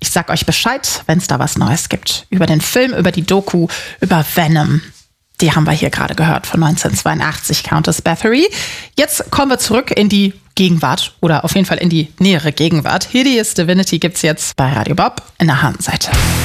Ich sag euch Bescheid, wenn es da was Neues gibt. Über den Film, über die Doku, über Venom. Die haben wir hier gerade gehört von 1982, Countess Bathory. Jetzt kommen wir zurück in die Gegenwart oder auf jeden Fall in die nähere Gegenwart. Hideous Divinity gibt's jetzt bei Radio Bob in der Habenseite.